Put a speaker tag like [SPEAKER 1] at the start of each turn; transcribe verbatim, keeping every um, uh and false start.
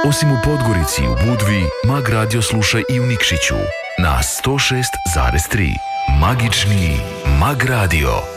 [SPEAKER 1] Osim u Podgorici i u Budvi, Mag Radio sluša i u Nikšiću na sto šest zarez tri. Magični Mag Radio.